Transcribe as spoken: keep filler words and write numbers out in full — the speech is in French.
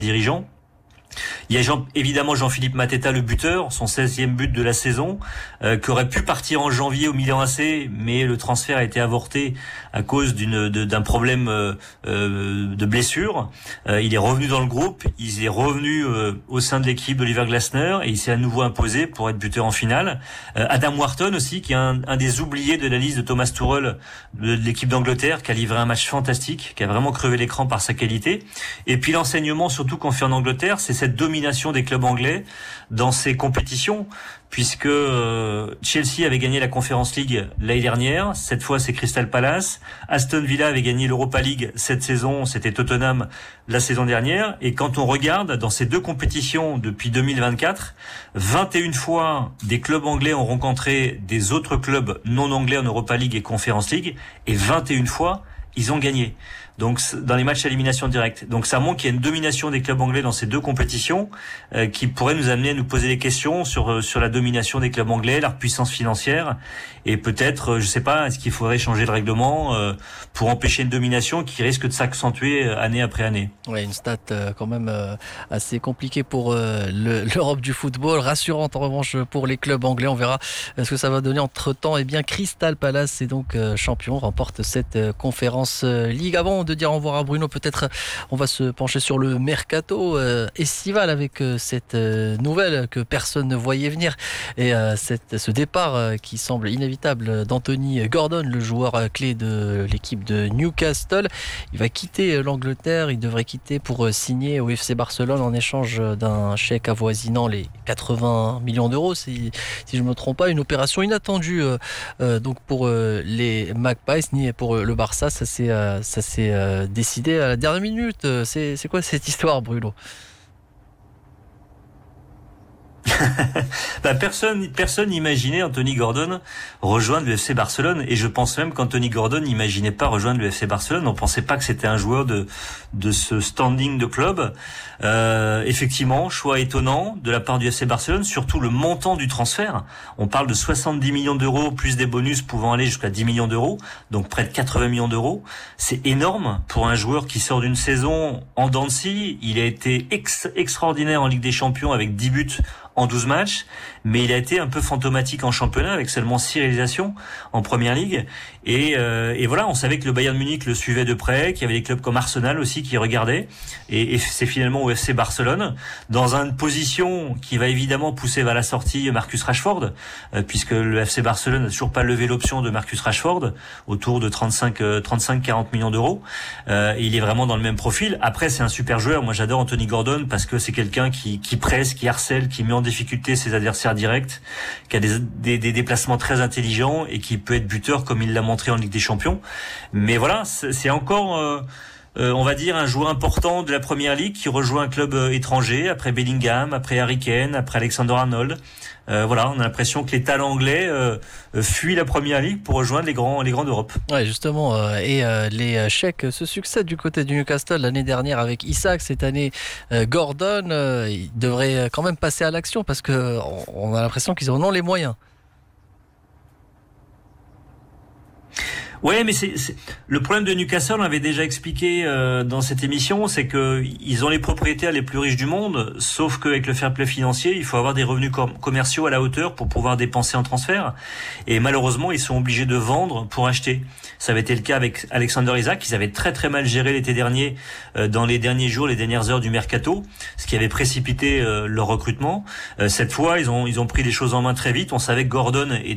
dirigeants. Il y a Jean, évidemment Jean-Philippe Mateta, le buteur, son seizième but de la saison, euh, qui aurait pu partir en janvier au Milan A C, mais le transfert a été avorté à cause d'une de, d'un problème euh, euh, de blessure. Euh, il est revenu dans le groupe, il est revenu euh, au sein de l'équipe d'Oliver Glasner et il s'est à nouveau imposé pour être buteur en finale. Euh, Adam Wharton aussi, qui est un, un des oubliés de la liste de Thomas Tuchel de, de l'équipe d'Angleterre, qui a livré un match fantastique, qui a vraiment crevé l'écran par sa qualité. Et puis l'enseignement surtout qu'on fait en Angleterre, c'est cette domination des clubs anglais dans ces compétitions, puisque euh, Chelsea avait gagné la Conference League l'année dernière, cette fois c'est Crystal Palace, Aston Villa avait gagné l'Europa League cette saison, c'était Tottenham la saison dernière, et quand on regarde dans ces deux compétitions depuis deux mille vingt-quatre, vingt et une fois des clubs anglais ont rencontré des autres clubs non anglais en Europa League et Conference League, et vingt et une fois ils ont gagné. Donc dans les matchs à élimination directe. Donc ça montre qu'il y a une domination des clubs anglais dans ces deux compétitions euh, qui pourrait nous amener à nous poser des questions sur sur la domination des clubs anglais, leur puissance financière et peut-être, je sais pas, est-ce qu'il faudrait changer le règlement euh, pour empêcher une domination qui risque de s'accentuer année après année. Ouais, une stat euh, quand même euh, assez compliquée pour euh, le, l'Europe du football, rassurante en revanche pour les clubs anglais. On verra ce que ça va donner entre-temps. Eh bien, Crystal Palace est donc euh, champion, remporte cette euh, conférence euh, Ligue. Avant de dire au revoir à Bruno, peut-être on va se pencher sur le mercato euh, estival avec euh, cette euh, nouvelle que personne ne voyait venir et euh, cette, ce départ euh, qui semble inévitable d'Anthony Gordon, le joueur euh, clé de l'équipe de Newcastle. Il va quitter euh, l'Angleterre, il devrait quitter pour euh, signer au F C Barcelone en échange d'un chèque avoisinant les quatre-vingts millions d'euros, si, si je ne me trompe pas. Une opération inattendue euh, euh, donc pour euh, les Magpies ni pour euh, le Barça. Ça s'est euh, ça s'est euh, décidé à la dernière minute. C'est, c'est quoi cette histoire, Bruno ? bah personne, personne n'imaginait Anthony Gordon rejoindre le F C Barcelone, et je pense même qu'Anthony Gordon n'imaginait pas rejoindre le F C Barcelone. On pensait pas que c'était un joueur de de ce standing de club. Euh, effectivement, choix étonnant de la part du F C Barcelone, surtout le montant du transfert. On parle de soixante-dix millions d'euros plus des bonus pouvant aller jusqu'à dix millions d'euros, donc près de quatre-vingts millions d'euros. C'est énorme pour un joueur qui sort d'une saison en dents de scie. Il a été ex- extraordinaire en Ligue des Champions avec dix buts en douze matchs, mais il a été un peu fantomatique en championnat avec seulement six réalisations en première ligue. Et, euh, et voilà, on savait que le Bayern Munich le suivait de près, qu'il y avait des clubs comme Arsenal aussi qui regardaient. Et, et c'est finalement au F C Barcelone, dans une position qui va évidemment pousser vers la sortie Marcus Rashford, euh, puisque le F C Barcelone n'a toujours pas levé l'option de Marcus Rashford, autour de trente-cinq à quarante millions d'euros. Euh, il est vraiment dans le même profil. Après, c'est un super joueur. Moi, j'adore Anthony Gordon parce que c'est quelqu'un qui, qui presse, qui harcèle, qui met en difficulté ses adversaires directs, qui a des, des, des déplacements très intelligents et qui peut être buteur comme il l'a montré en Ligue des Champions. Mais voilà, c'est, c'est encore, euh, euh, on va dire, un joueur important de la Première Ligue qui rejoint un club euh, étranger, après Bellingham, après Harry Kane, après Alexander-Arnold. Euh, voilà, on a l'impression que les talents anglais euh, fuient la Première Ligue pour rejoindre les grands, les grands d'Europe. Ouais, justement, euh, et euh, les chèques se succèdent du côté du Newcastle. L'année dernière avec Isak, cette année euh, Gordon, euh, il devrait quand même passer à l'action parce que on a l'impression qu'ils en ont les moyens. Ouais, mais c'est, c'est le problème de Newcastle, on avait déjà expliqué euh, dans cette émission, c'est que ils ont les propriétaires les plus riches du monde, sauf qu'avec le fair play financier, il faut avoir des revenus com- commerciaux à la hauteur pour pouvoir dépenser en transfert. Et malheureusement, ils sont obligés de vendre pour acheter. Ça avait été le cas avec Alexander Isak, ils avaient très très mal géré l'été dernier, euh, dans les derniers jours, les dernières heures du mercato, ce qui avait précipité euh, leur recrutement. Euh, cette fois, ils ont ils ont pris les choses en main très vite. On savait que Gordon était